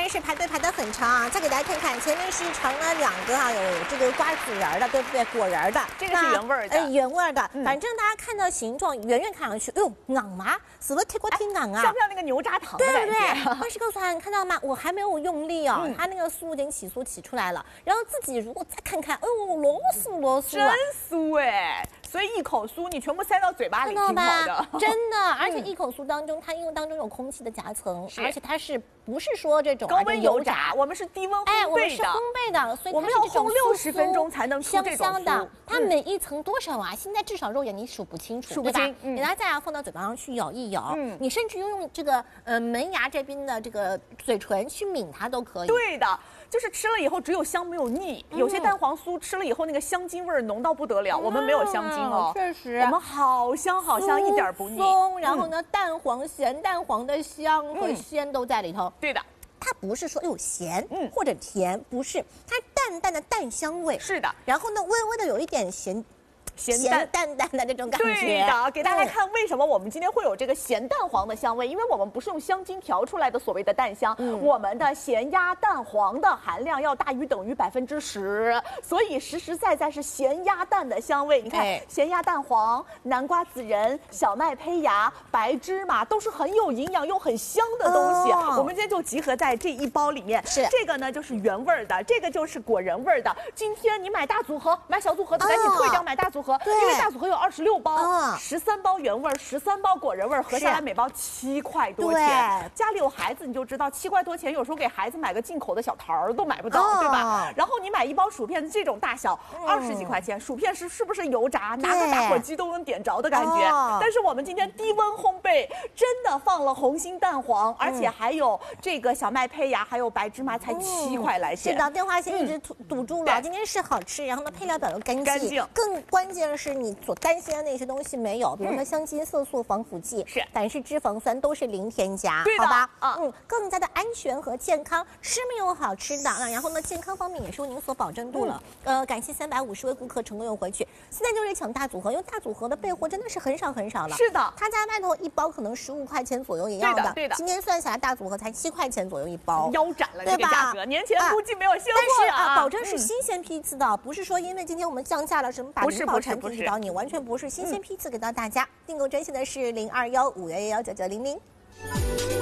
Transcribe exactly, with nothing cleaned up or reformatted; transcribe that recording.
然是排队排得很长啊。再给大家看看，前面是盛了两个啊，有这个瓜子仁的，对不对？果仁的， 这个是原味的， 呃，原味的。 嗯、 反正大家看到形状，远远看上去，哎呦，硬吗？什么铁锅挺硬啊？ 像不像那个牛轧糖的感觉？对不对？但是告诉他，你看到吗？我还没有用力哦，嗯、它那个酥已经起酥起出来了。然后自己如果再看看，哎呦，啰嗦啰嗦， 真酥哎！所以一口酥你全部塞到嘴巴里，挺好的， 真的。而且一口酥当中，它因为当中有空气的夹层，而且它是不是说这种高温油炸？我们是低温烘焙的， 哎，我们是烘焙的，所以我们要烘六十分钟才能出这种香香的。它每一层多少啊？现在至少肉眼你数不清楚， 数不清。 给大家再放到嘴巴上去咬一咬，你甚至用这个呃门牙这边的这个嘴唇去抿它都可以。 对的。就是吃了以后只有香没有腻，有些蛋黄酥吃了以后那个香精味浓到不得了，我们没有香精哦， 确实， 我们好香好香，一点不腻。 然后呢，蛋黄咸蛋黄的香和鲜都在里头。 对的， 它不是说哎呦咸或者甜，不是，它淡淡的蛋香味。 是的， 然后呢，微微的有一点咸。 咸淡淡淡的这种感觉， 对的，给大家看为什么我们今天会有这个咸蛋黄的香味，因为我们不是用香精调出来的所谓的蛋香，嗯、我们的咸鸭蛋黄的含量要大于等于百分之十，所以实实在在是咸鸭蛋的香味。你看，咸鸭蛋黄、南瓜子仁、小麦胚芽、白芝麻都是很有营养又很香的东西。哦、我们今天就集合在这一包里面， 是这个呢就是原味的，这个就是果仁味的。今天你买大组合，买小组合的赶紧退掉，买大组合。因为大组合有二十六包，十三包原味，十三包果仁味，合下来每包七块多钱。家里有孩子你就知道，七块多钱有时候给孩子买个进口的小桃儿都买不到，对吧？然后你买一包薯片这种大小，二十几块钱，薯片是是不是油炸？拿个打火机都能点着的感觉。但是我们今天低温烘焙，真的放了红心蛋黄，而且还有这个小麦胚芽，还有白芝麻，才七块来钱。 是的，电话线一直堵堵住了。今天是好吃，然后呢配料表又干净，干净。更关键是。你所担心的那些东西没有，比如说香精、色素、防腐剂， 是胆汁、脂肪酸都是零添加， 对的， 好吧？ 啊， 嗯，更加的安全和健康，吃没有好吃的，然后呢，健康方面也是由您所保证度了。嗯、呃，感谢三百五十位顾客成功用回去，现在就是抢大组合，因为大组合的备货真的是很少很少了。 是的， 他家外头一包可能十五块钱左右一样的， 对的，对的。 今天算下来，大组合才七块钱左右一包， 腰斩了这个价格，年前估计没有现货了。 但是啊，保证是新鲜批次的，不是说因为今天我们降价了什么把零保产品给到你，完全不是。新鲜批次给到大家，订购专线的是零二幺五幺幺幺九九零零。